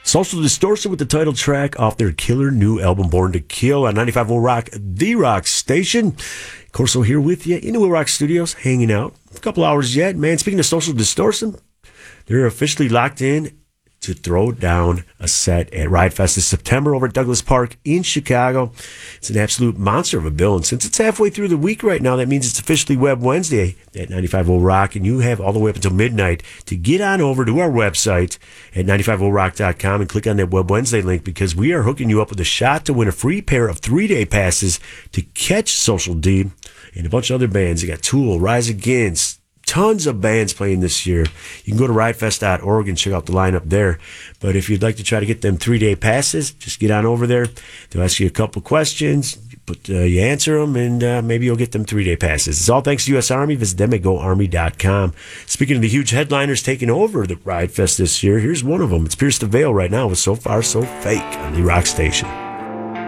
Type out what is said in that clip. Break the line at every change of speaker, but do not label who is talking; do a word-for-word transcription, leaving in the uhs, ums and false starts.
Social Distortion with the title track off their killer new album, Born to Kill, on ninety-five point oh Rock, the Rock Station. Corso here with you in the Will Rock Studios, hanging out. A couple hours yet. Man, speaking of Social Distortion, they're officially locked in to throw down a set at Riot Fest this September over at Douglas Park in Chicago. It's an absolute monster of a bill, and since it's halfway through the week right now, that means it's officially Web Wednesday at ninety-five point oh Rock, and you have all the way up until midnight to get on over to our website at ninety-five point oh rock dot com and click on that Web Wednesday link, because we are hooking you up with a shot to win a free pair of three-day passes to catch Social D and a bunch of other bands. You got Tool, Rise Against, tons of bands playing this year. You can go to riot fest dot org and check out the lineup there. But if you'd like to try to get them three-day passes, just get on over there. They'll ask you a couple questions. You, put, uh, you answer them, and uh, maybe you'll get them three-day passes. It's all thanks to U S Army. Visit them at go army dot com. Speaking of the huge headliners taking over the Riot Fest this year, here's one of them. It's Pierce the Veil right now with So Far So Fake on the Rock Station.